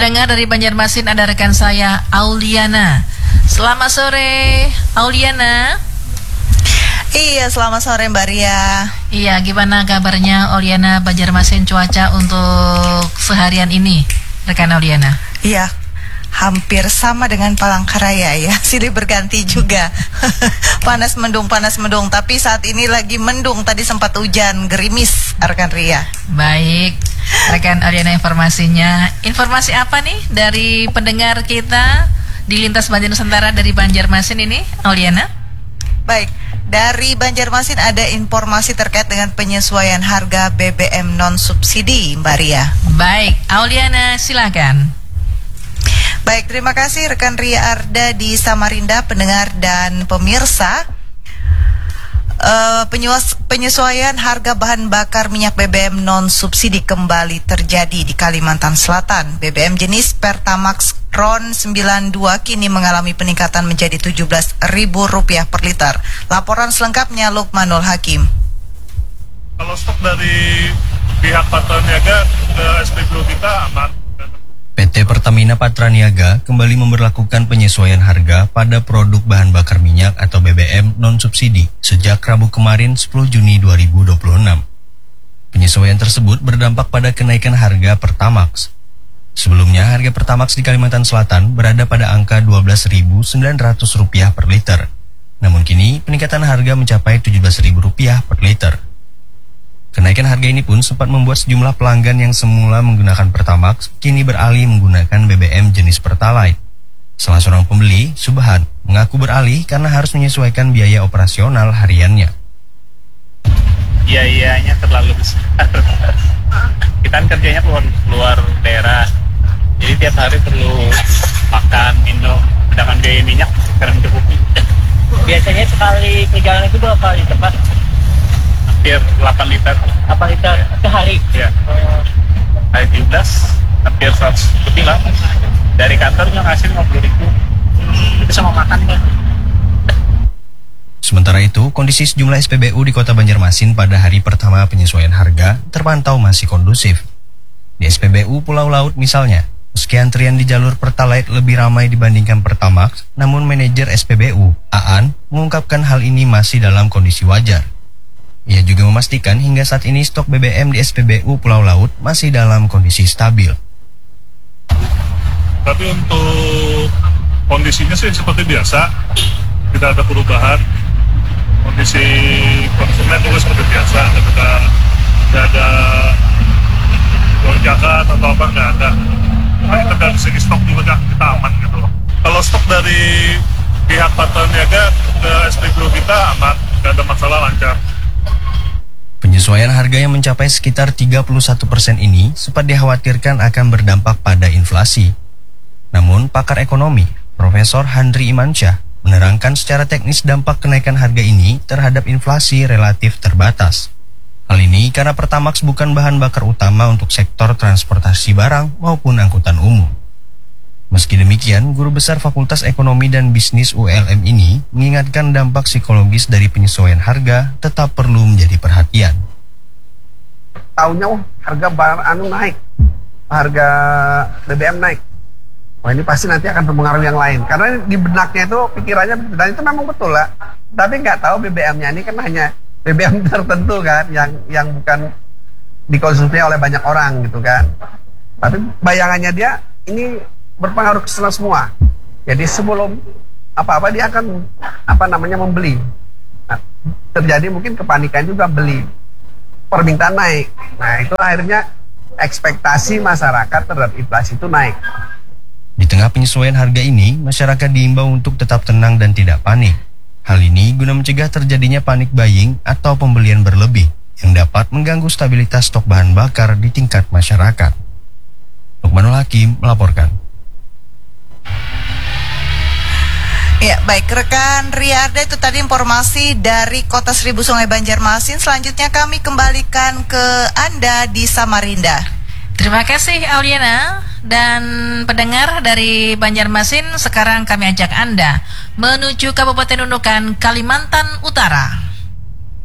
Pendengar dari Banjarmasin, ada rekan saya Auliana. Selamat sore Auliana. Iya, selamat sore Mbak Ria. Iya, gimana kabarnya Auliana, Banjarmasin, cuaca untuk seharian ini, rekan Auliana? Iya, hampir sama dengan Palangkaraya ya, silih berganti juga. panas mendung, tapi saat ini lagi mendung, tadi sempat hujan, gerimis rekan Ria. Baik, rekan Auliana, informasinya. Informasi apa nih dari pendengar kita di Lintas Banjar Nusantara dari Banjarmasin ini, Auliana? Baik, dari Banjarmasin ada informasi terkait dengan penyesuaian harga BBM non-subsidi, Mbak Ria. Baik, Auliana silakan. Baik, terima kasih rekan Ria Arda di Samarinda, pendengar dan pemirsa. Penyesuaian harga bahan bakar minyak BBM non-subsidi kembali terjadi di Kalimantan Selatan. BBM jenis Pertamax RON 92 kini mengalami peningkatan menjadi Rp17.000 per liter. Laporan selengkapnya Lukmanul Hakim. Kalau stok dari pihak Patraniaga ke SPBU kita aman. PT Pertamina Patraniaga kembali memberlakukan penyesuaian harga pada produk bahan bakar minyak atau BBM non-subsidi sejak Rabu kemarin 10 Juni 2026. Penyesuaian tersebut berdampak pada kenaikan harga Pertamax. Sebelumnya harga Pertamax di Kalimantan Selatan berada pada angka Rp12.900 per liter. Namun kini peningkatan harga mencapai Rp17.000 per liter. Kenaikan harga ini pun sempat membuat sejumlah pelanggan yang semula menggunakan Pertamax kini beralih menggunakan BBM jenis Pertalite. Salah seorang pembeli, Subhan, mengaku beralih karena harus menyesuaikan biaya operasional hariannya. Biayanya terlalu besar. Kita kan kerjanya keluar daerah, jadi tiap hari perlu makan, minum, sedangkan biaya minyak sekarang mencukupi. Biasanya sekali perjalanan itu berapa liter, Pak? Hampir 8 liter. 8 liter sehari? Ya. Hari 17, hampir 100 lebih lah. Dari kantornya ngasih 50.000. Itu sama makannya. Sementara itu, kondisi sejumlah SPBU di Kota Banjarmasin pada hari pertama penyesuaian harga terpantau masih kondusif. Di SPBU Pulau Laut misalnya, meski antrian di jalur Pertalite lebih ramai dibandingkan Pertamax, namun manajer SPBU, Aan, mengungkapkan hal ini masih dalam kondisi wajar. Ia juga memastikan hingga saat ini stok BBM di SPBU Pulau Laut masih dalam kondisi stabil. Tapi untuk kondisinya sih seperti biasa, tidak ada perubahan. Kondisi konsumen juga seperti biasa, tidak ada lonjakan atau apa, nggak ada. Nah, kita dari segi stok juga kita aman gitu loh. Kalau stok dari pihak Patraniaga ke SPBU kita aman, nggak ada masalah, lancar. Penyesuaian harga yang mencapai sekitar 31% ini sempat dikhawatirkan akan berdampak pada inflasi. Namun, pakar ekonomi, Profesor Handri Imansyah, menerangkan secara teknis dampak kenaikan harga ini terhadap inflasi relatif terbatas. Hal ini karena Pertamax bukan bahan bakar utama untuk sektor transportasi barang maupun angkutan umum. Meski demikian, Guru Besar Fakultas Ekonomi dan Bisnis ULM ini mengingatkan dampak psikologis dari penyesuaian harga tetap perlu menjadi perhatian. Tahunya harga barang naik, harga BBM naik. Wah, ini pasti nanti akan mempengaruhi yang lain. Karena di benaknya itu pikirannya, dan itu memang betul lah. Tapi nggak tahu BBM-nya ini kan hanya BBM tertentu kan, yang bukan dikonsumsi oleh banyak orang gitu kan. Tapi bayangannya dia ini berpengaruh ke semua. Jadi sebelum apa-apa dia akan membeli. Nah, terjadi mungkin kepanikan juga beli. Permintaan naik. Nah, itu akhirnya ekspektasi masyarakat terhadap inflasi itu naik. Di tengah penyesuaian harga ini, masyarakat diimbau untuk tetap tenang dan tidak panik. Hal ini guna mencegah terjadinya panik buying atau pembelian berlebih yang dapat mengganggu stabilitas stok bahan bakar di tingkat masyarakat. Lukmanul Hakim melaporkan. Ya, baik rekan Ria Arda, itu tadi informasi dari Kota Seribu Sungai Banjarmasin. Selanjutnya kami kembalikan ke Anda di Samarinda. Terima kasih Auliana dan pendengar dari Banjarmasin. Sekarang kami ajak Anda menuju Kabupaten Nunukan, Kalimantan Utara.